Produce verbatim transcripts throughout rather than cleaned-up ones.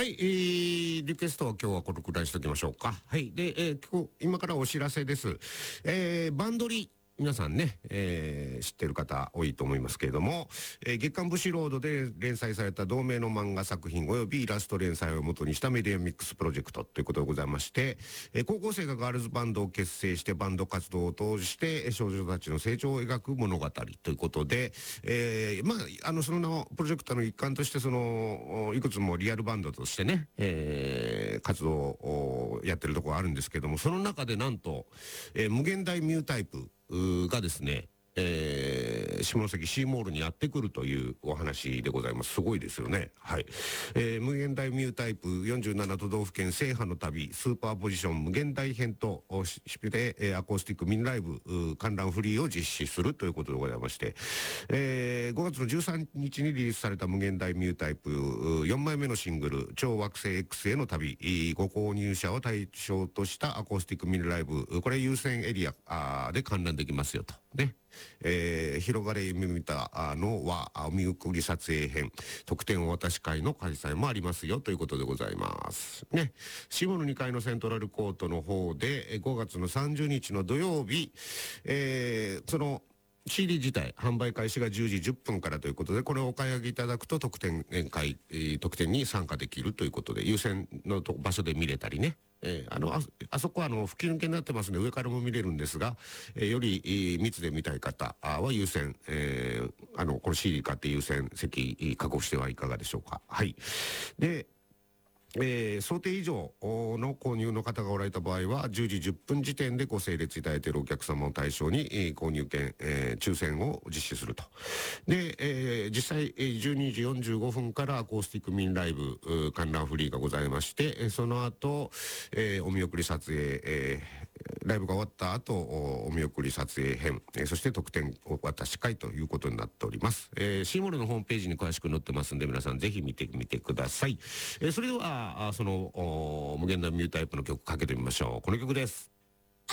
、えー、リクエストは今日はこのくらいしておきましょうか。はい。で、えー、今日、今からお知らせです。えー、バンドリ、皆さんね、えー、知ってる方多いと思いますけれども、えー、月刊武士ロードで連載された同名の漫画作品及びイラスト連載を元にしたメディアミックスプロジェクトということでございまして、えー、高校生がガールズバンドを結成してバンド活動を通して少女たちの成長を描く物語ということで、えー、まあ、あの、その名をプロジェクトの一環としてその、いくつもリアルバンドとしてね、えー、活動をやってるところがあるんですけども、その中でなんと、えー、無限大ミュータイプがですね、えー、下関シーモールにやってくるというお話でございます。すごいですよね。はい。えー、無限大ミュータイプよんじゅうなな都道府県制覇の旅スーパーポジション無限大編として、えー、アコースティックミニライブ観覧フリーを実施するということでございまして、えー、ごがつのじゅうさんにちにリリースされた無限大ミュータイプよんまいめのシングル超惑星 X への旅ご購入者を対象としたアコースティックミニライブ、これ優先エリアで観覧できますよとね。えー、広がれ夢見たのはお見送り撮影編特典お渡し会の開催もありますよということでございますね。シモのにかいのセントラルコートの方でごがつのさんじゅうにちの土曜日、えー、そのシーディー 自体販売開始がじゅうじじゅっぷんからということで、これをお買い上げいただくと特典会、えー、特典に参加できるということで、優先の場所で見れたりね、えー、あの あ, あそこはあの吹き抜けになってますので上からも見れるんですが、えー、より、えー、密で見たい方は優先、えー、あのこの シーディー 買って優先席確保してはいかがでしょうか。はい。でえー、想定以上の購入の方がおられた場合はじゅうじじゅっぷん時点でご整列いただいているお客様を対象に、えー、購入券、えー、抽選を実施すると。で、えー、実際、えー、じゅうにじよんじゅうごふんからアコースティックミニライブ観覧フリーがございまして、その後、えー、お見送り撮影、えー、ライブが終わった後お見送り撮影編、えー、そして特典お渡し会ということになっております。えー、シーモールのホームページに詳しく載ってますんで皆さんぜひ見てみてください。えー、それではあその無限大ミュータイプの曲かけてみましょう。この曲です。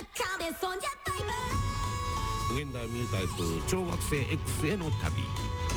無限大ミュータイプ超惑星 X への旅。